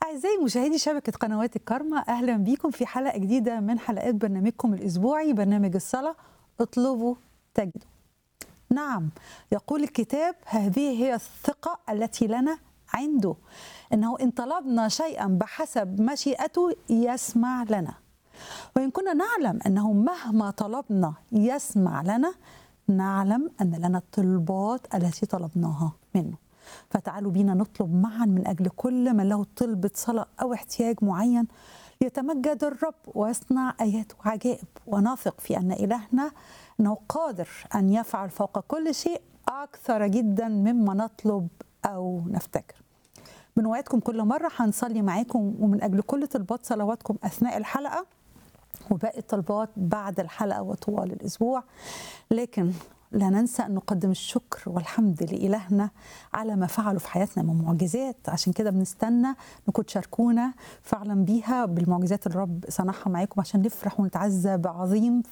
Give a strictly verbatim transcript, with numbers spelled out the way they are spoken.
أعزائي مشاهدي شبكة قنوات الكرمة، أهلا بيكم في حلقة جديدة من حلقات برنامجكم الأسبوعي برنامج الصلاة اطلبوا تجدوا. نعم، يقول الكتاب: هذه هي الثقة التي لنا عنده، إنه إن طلبنا شيئا بحسب مشيئته يسمع لنا. وإن كنا نعلم أنه مهما طلبنا يسمع لنا، نعلم أن لنا الطلبات التي طلبناها منه. فتعالوا بينا نطلب معا من أجل كل من له طلبة صلاة أو احتياج معين، يتمجد الرب ويصنع آيات وعجائب، ونثق في أن إلهنا أنه قادر أن يفعل فوق كل شيء أكثر جدا مما نطلب أو نفتكر. بنوعدكم كل مرة هنصلي معاكم ومن أجل كل طلبات صلواتكم أثناء الحلقة وباقي الطلبات بعد الحلقة وطوال الأسبوع، لكن لا ننسى أن نقدم الشكر والحمد لإلهنا على ما فعله في حياتنا من معجزات. عشان كده بنستنى انكم تشاركونا فعلا بيها بالمعجزات اللي الرب صنعها معاكم، عشان نفرح ونتعزى بعظيم